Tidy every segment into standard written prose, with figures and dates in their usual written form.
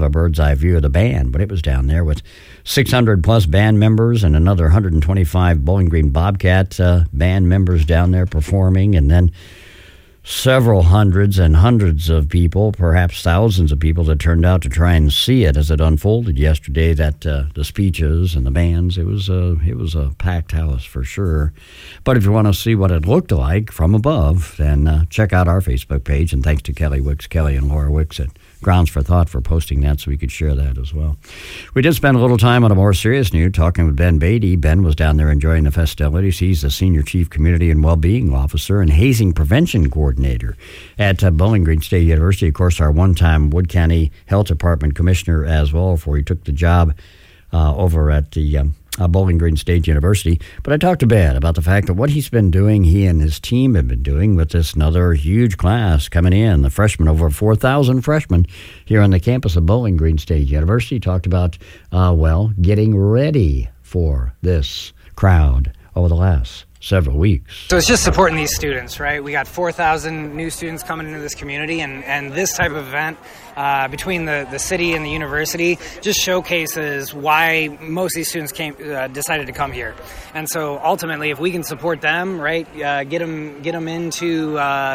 a bird's eye view of the band, but it was down there with 600-plus band members and another 125 Bowling Green Bobcat band members down there performing, and then several hundreds and hundreds of people, perhaps thousands of people that turned out to try and see it as it unfolded yesterday, that the speeches and the bands, it was a packed house for sure. But if you want to see what it looked like from above, then check out our Facebook page, and thanks to Kelly Wicks, Kelly and Laura Wicks at Grounds for Thought for posting that so we could share that as well. We did spend a little time on a more serious note talking with Ben Beatty. Ben was down there enjoying the festivities. He's the Senior Chief Community and Wellbeing Officer and Hazing Prevention Coordinator at Bowling Green State University. Of course, our one-time Wood County Health Department Commissioner as well before he took the job over at the Bowling Green State University. But I talked to Ben about the fact that what he's been doing, he and his team have been doing with this another huge class coming in, the freshmen, over 4,000 freshmen here on the campus of Bowling Green State University. Talked about, getting ready for this crowd over the last several weeks. So it's just supporting these students, right? We got 4,000 new students coming into this community, and this type of event between the city and the university just showcases why most of these students decided to come here. And so ultimately, if we can support them, right, get them into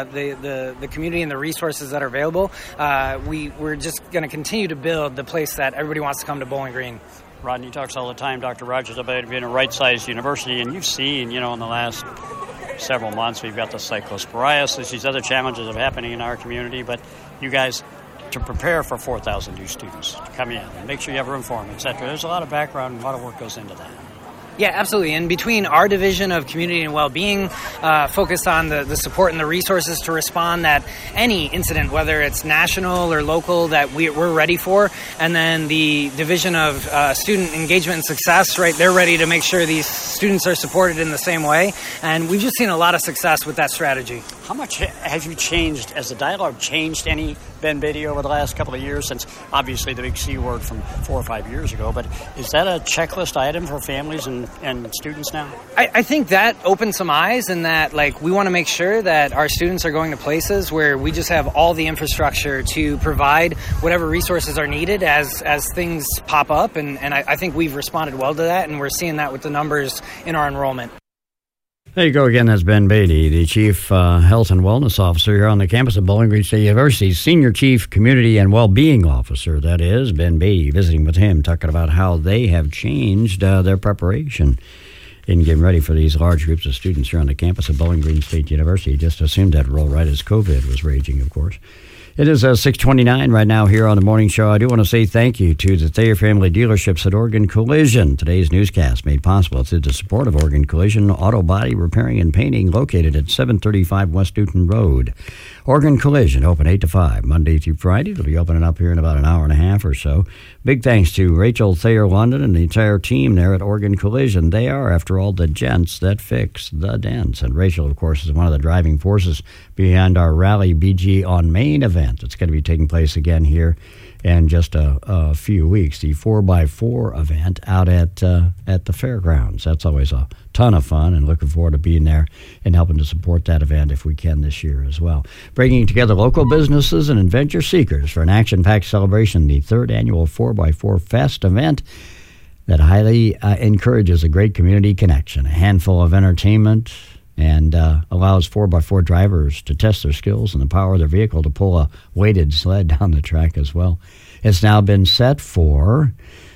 the community and the resources that are available, we're just going to continue to build the place that everybody wants to come to Bowling Green. Rodney talks all the time, Dr. Rogers, about being a right-sized university, and you've seen, in the last several months, we've got the cyclosporiasis, these other challenges that are happening in our community, but you guys, to prepare for 4,000 new students to come in and make sure you have room for them, etc. There's a lot of background and a lot of work goes into that. Yeah, absolutely. And between our division of community and well-being, focused on the support and the resources to respond that any incident, whether it's national or local, that we're ready for, and then the division of student engagement and success, right, they're ready to make sure these students are supported in the same way. And we've just seen a lot of success with that strategy. How much have you changed? Has the dialogue changed any, Ben Beatty, over the last couple of years, since obviously the big C word from 4 or 5 years ago, but is that a checklist item for families and students now? I think that opens some eyes, and that we want to make sure that our students are going to places where we just have all the infrastructure to provide whatever resources are needed as things pop up, and I think we've responded well to that, and we're seeing that with the numbers in our enrollment. There you go again. That's Ben Beatty, the Chief Health and Wellness Officer here on the campus of Bowling Green State University, Senior Chief Community and Wellbeing Officer, that is, Ben Beatty, visiting with him, talking about how they have changed their preparation in getting ready for these large groups of students here on the campus of Bowling Green State University. Just assumed that roll right as COVID was raging, of course. It is 6:29 right now here on the morning show. I do want to say thank you to the Thayer Family Dealerships at Oregon Collision. Today's newscast made possible through the support of Oregon Collision Auto Body Repairing and Painting, located at 735 West Newton Road. Oregon Collision, open 8 to 5, Monday through Friday. It'll be opening up here in about an hour and a half or so. Big thanks to Rachel Thayer London and the entire team there at Oregon Collision. They are, after all, the gents that fix the dents. And Rachel, of course, is one of the driving forces behind our Rally BG on Main event. It's going to be taking place again here in just a few weeks. The 4x4 event out at the fairgrounds. That's always a ton of fun, and looking forward to being there and helping to support that event if we can this year as well. Bringing together local businesses and adventure seekers for an action-packed celebration, the third annual 4x4 Fest event that highly encourages a great community connection, a handful of entertainment, and allows 4x4 drivers to test their skills and the power of their vehicle to pull a weighted sled down the track as well. It's now been set for,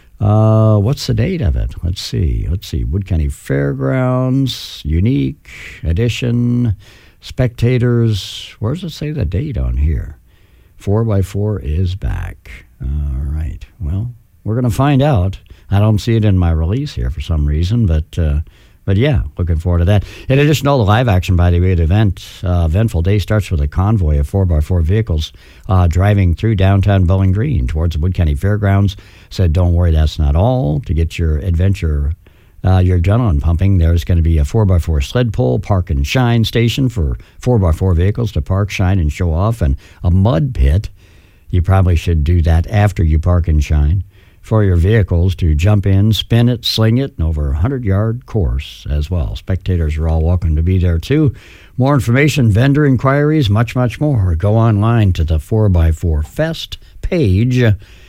what's the date of it? Let's see. Wood County Fairgrounds, unique edition, spectators. Where does it say the date on here? 4x4 is back. All right. Well, we're going to find out. I don't see it in my release here for some reason, but yeah, looking forward to that. In addition to all the live action, by the way, the eventful day starts with a convoy of 4x4 vehicles driving through downtown Bowling Green towards the Wood County Fairgrounds. Said, don't worry, that's not all. To get your adventure, your adrenaline pumping, there's going to be a 4x4 sled pull, park and shine station for 4x4 vehicles to park, shine, and show off, and a mud pit. You probably should do that after you park and shine, for your vehicles to jump in, spin it, sling it, and over a 100-yard course as well. Spectators are all welcome to be there, too. More information, vendor inquiries, much, much more. Go online to the 4x4 Fest page